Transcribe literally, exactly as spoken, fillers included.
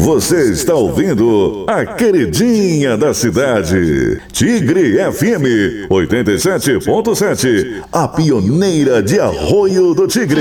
Você está ouvindo a queridinha da cidade, Tigre F M oitenta e sete ponto sete, a pioneira de Arroio do Tigre.